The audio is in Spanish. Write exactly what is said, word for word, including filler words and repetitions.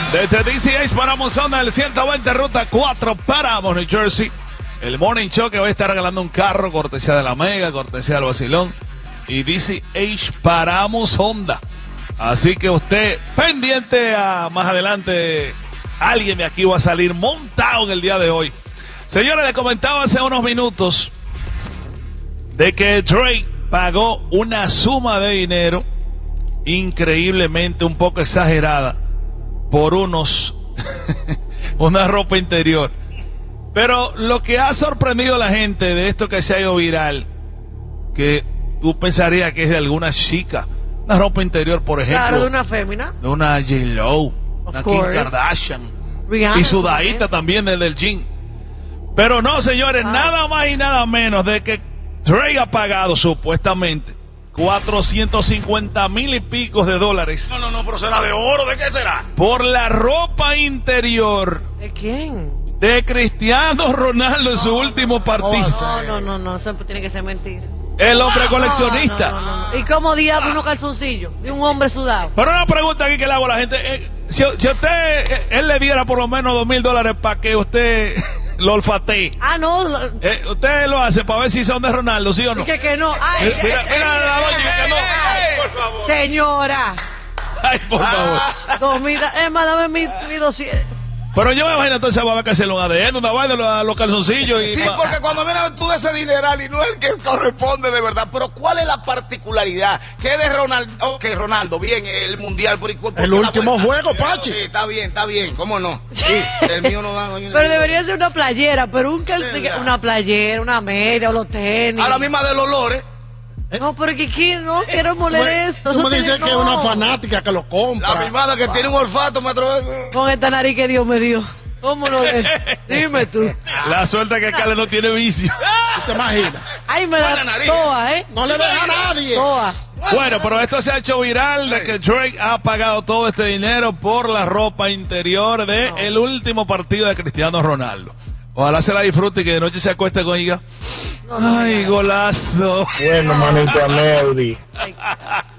Desde D C H para Monzón del ciento veinte, ruta cuatro, Paramos, New Jersey. El Morning Show que va a estar regalando un carro, cortesía de la Mega, cortesía del Vacilón. Y D C H Paramos Honda. Así que usted pendiente a más adelante. Alguien de aquí va a salir montado en el día de hoy. Señores, les comentaba hace unos minutos de que Drake pagó una suma de dinero increíblemente un poco exagerada por unos una ropa interior. Pero lo que ha sorprendido a la gente de esto que se ha ido viral, que tú pensarías que es de alguna chica, una ropa interior, por ejemplo, claro, de una fémina, de una J-Lo, una Kim Kardashian, Rihanna, y sudadita también desde el gym. Pero no, señores, ah. nada más y nada menos de que Drake ha pagado supuestamente cuatrocientos cincuenta mil y pico de dólares. No, no, no, pero será de oro, ¿de qué será? Por la ropa interior. ¿De quién? De Cristiano Ronaldo en su no, último no, partido. No, no, no, no, eso tiene que ser mentira. El hombre coleccionista. No, no, no, no. ¿Y cómo diablo unos calzoncillos de un hombre sudado? Pero una pregunta aquí que le hago a la gente. Eh, si, si usted, eh, él le diera por lo menos dos mil dólares para que usted lo olfatee. Ah, no. Lo... Eh, usted lo hace para ver si son de Ronaldo, ¿sí o no? ¿Y que, que no? Ay, mira, mira, mira la lógica que no. Ay, por favor. Señora. Ay, por favor. Dos mil, es más, dame mi, mi doscientos. Pero yo me imagino entonces va a haber que hacerle un A D N, una vaina, los calzoncillos. Y sí, pa... porque cuando viene tú ese dineral y no es el que corresponde de verdad. Pero ¿cuál es la particularidad? ¿Qué de Ronaldo? Ok, Ronaldo, bien, el mundial. Por, por, el último la... juego, Pachi. Sí, está bien, está bien, ¿cómo no? Sí, el mío no da. Pero debería ser una playera, pero un cal... una playera, una media o los tenis. A la misma de los olores. ¿Eh? No, pero que quién no quiero moler eso. Tú me dices no. que es una fanática que lo compra. La misma que tiene un olfato, maestro. Con esta nariz que Dios me dio. ¿Cómo lo ves? Dime tú. La suerte es que Carles no tiene vicio. ¿Te imaginas? Ay, me da toa, ¿eh? No le deja a nadie. Toa. Bueno, pero esto se ha hecho viral de que Drake ha pagado todo este dinero por la ropa interior de no. el último partido de Cristiano Ronaldo. Ojalá se la disfrute y que de noche se acueste con ella. No, no, Ay, golazo. Bueno, manito Aneudi.